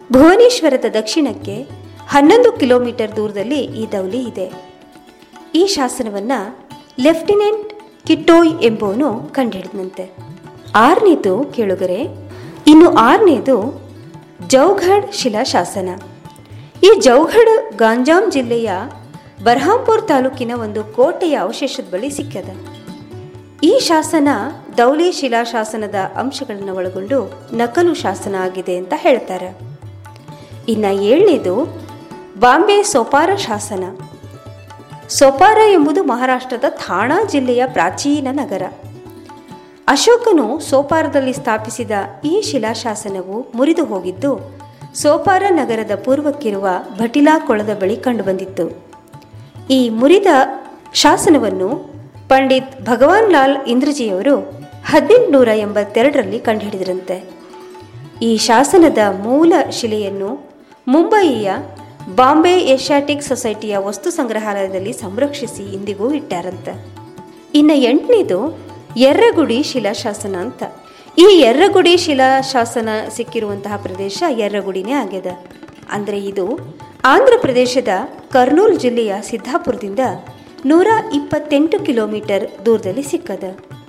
ಭುವನೇಶ್ವರದ ದಕ್ಷಿಣಕ್ಕೆ 11 ಕಿಲೋಮೀಟರ್ ದೂರದಲ್ಲಿ ಈ ದೌಲಿ ಇದೆ. ಈ ಶಾಸನವನ್ನು ಲೆಫ್ಟಿನೆಂಟ್ ಕಿಟ್ಟೋಯ್ ಎಂಬುವನು ಕಂಡುಹಿಡಿದಂತೆ. 6ನೇದು ಕೇಳುಗರೆ, ಇನ್ನು 6ನೇದು ಜೌಘಡ್ ಶಿಲಾಶಾಸನ. ಈ ಜೌಘಡ್ ಗಾಂಜಾಂ ಜಿಲ್ಲೆಯ ಬರ್ಹಾಂಪುರ್ ತಾಲೂಕಿನ ಒಂದು ಕೋಟೆಯ ಅವಶೇಷದ ಬಳಿ ಸಿಕ್ಕದ. ಈ ಶಾಸನ ದೌಲಿ ಶಿಲಾಶಾಸನದ ಅಂಶಗಳನ್ನು ಒಳಗೊಂಡು ನಕಲು ಶಾಸನ ಆಗಿದೆ ಅಂತ ಹೇಳ್ತಾರೆ. ಇನ್ನು 7ನೇದು ಬಾಂಬೆ ಸೋಪಾರ ಶಾಸನ. ಸೋಪಾರ ಎಂಬುದು ಮಹಾರಾಷ್ಟ್ರದ ಥಾಣಾ ಜಿಲ್ಲೆಯ ಪ್ರಾಚೀನ ನಗರ. ಅಶೋಕನು ಸೋಪಾರದಲ್ಲಿ ಸ್ಥಾಪಿಸಿದ ಈ ಶಿಲಾಶಾಸನವು ಮುರಿದು ಹೋಗಿದ್ದು ಸೋಪಾರ ನಗರದ ಪೂರ್ವಕ್ಕಿರುವ ಭಟಿಲಾ ಕೊಳದ ಬಳಿ ಕಂಡುಬಂದಿತ್ತು. ಈ ಮುರಿದ ಶಾಸನವನ್ನು ಪಂಡಿತ್ ಭಗವಾನ್ ಲಾಲ್ ಇಂದ್ರಜಿಯವರು 1882ರಲ್ಲಿ ಕಂಡುಹಿಡಿದರಂತೆ. ಈ ಶಾಸನದ ಮೂಲ ಶಿಲೆಯನ್ನು ಮುಂಬಯಿಯ ಬಾಂಬೆ ಏಷ್ಯಾಟಿಕ್ ಸೊಸೈಟಿಯ ವಸ್ತು ಸಂಗ್ರಹಾಲಯದಲ್ಲಿ ಸಂರಕ್ಷಿಸಿ ಇಂದಿಗೂ ಇಟ್ಟಾರಂತೆ. ಇನ್ನು 8ನೇದು ಯರ್ರಗುಡಿ ಶಿಲಾಶಾಸನ ಅಂತ. ಈ ಯರ್ರಗುಡಿ ಶಿಲಾಶಾಸನ ಸಿಕ್ಕಿರುವಂತಹ ಪ್ರದೇಶ ಯರ್ರಗುಡಿನೇ ಆಗ್ಯದ. ಅಂದರೆ ಇದು ಆಂಧ್ರ ಪ್ರದೇಶದ ಕರ್ನೂಲ್ ಜಿಲ್ಲೆಯ ಸಿದ್ದಾಪುರದಿಂದ 128 ಕಿಲೋಮೀಟರ್ ದೂರದಲ್ಲಿ ಸಿಕ್ಕದ.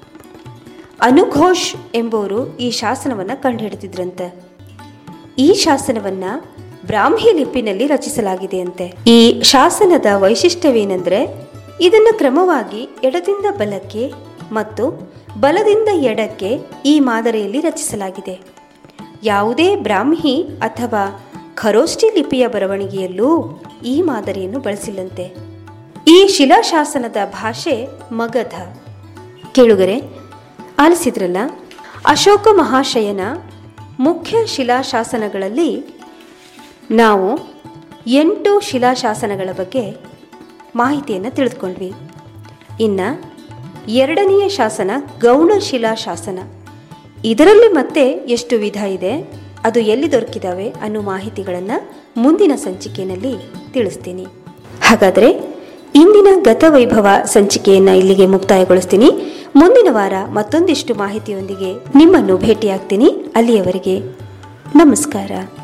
ಅನುಘೋಷ್ ಎಂಬುವರು ಈ ಶಾಸನವನ್ನು ಕಂಡುಹಿಡಿದಿದ್ರಂತೆ. ಈ ಶಾಸನವನ್ನು ಬ್ರಾಹ್ಮಿ ಲಿಪಿನಲ್ಲಿ ರಚಿಸಲಾಗಿದೆಯಂತೆ. ಈ ಶಾಸನದ ವೈಶಿಷ್ಟ್ಯವೇನೆಂದರೆ ಇದನ್ನು ಕ್ರಮವಾಗಿ ಎಡದಿಂದ ಬಲಕ್ಕೆ ಮತ್ತು ಬಲದಿಂದ ಎಡಕ್ಕೆ ಈ ಮಾದರಿಯಲ್ಲಿ ರಚಿಸಲಾಗಿದೆ. ಯಾವುದೇ ಬ್ರಾಹ್ಮಿ ಅಥವಾ ಖರೋಷ್ಠಿ ಲಿಪಿಯ ಬರವಣಿಗೆಯಲ್ಲೂ ಈ ಮಾದರಿಯನ್ನು ಬಳಸಿಲ್ಲಂತೆ. ಈ ಶಿಲಾಶಾಸನದ ಭಾಷೆ ಮಗಧ. ಕೇಳುಗರೆ, ಆಲಿಸಿದ್ರಲ್ಲ, ಅಶೋಕ ಮಹಾಶಯನ ಮುಖ್ಯ ಶಿಲಾಶಾಸನಗಳಲ್ಲಿ ನಾವು 8 ಶಿಲಾಶಾಸನಗಳ ಬಗ್ಗೆ ಮಾಹಿತಿಯನ್ನು ತಿಳಿದುಕೊಂಡ್ವಿ. ಇನ್ನು 2ನೆಯ ಶಾಸನ ಗೌಣ ಶಿಲಾಶಾಸನ. ಇದರಲ್ಲಿ ಮತ್ತೆ ಎಷ್ಟು ವಿಧ ಇದೆ, ಅದು ಎಲ್ಲಿ ದೊರಕಿದಾವೆ ಅನ್ನೋ ಮಾಹಿತಿಗಳನ್ನು ಮುಂದಿನ ಸಂಚಿಕೆಯಲ್ಲಿ ತಿಳಿಸ್ತೀನಿ. ಹಾಗಾದರೆ ಇಂದಿನ ಗತವೈಭವ ಸಂಚಿಕೆಯನ್ನು ಇಲ್ಲಿಗೆ ಮುಕ್ತಾಯಗೊಳಿಸ್ತೀನಿ. ಮುಂದಿನ ವಾರ ಮತ್ತೊಂದಿಷ್ಟು ಮಾಹಿತಿಯೊಂದಿಗೆ ನಿಮ್ಮನ್ನು ಭೇಟಿಯಾಗ್ತೀನಿ. ಅಲ್ಲಿಯವರೆಗೆ ನಮಸ್ಕಾರ.